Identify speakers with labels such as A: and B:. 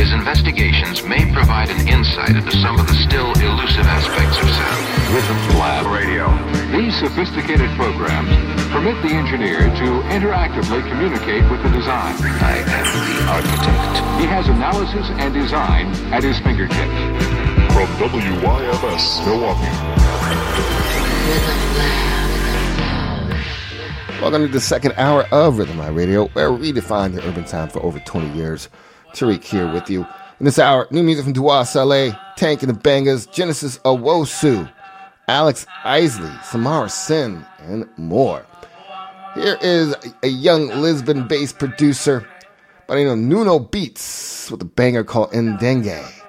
A: These investigations may provide an insight into some of the still elusive aspects of sound. Rhythm Lab Radio.
B: These sophisticated programs permit the engineer to interactively communicate with the design.
A: I am the architect.
B: He has analysis and design at his fingertips.
C: From WYFS, Milwaukee.
D: Welcome to the second hour of Rhythm Lab Radio, where we redefine the urban sound for over 20 years. Tariq here with you. In this hour, new music from Dua Saleh, Tank and the Bangers, Genesis Owusu, Alex Isley, Samara Sin, and more. Here is a young Lisbon-based producer by the name of Nuno Beats with a banger called Ndenge.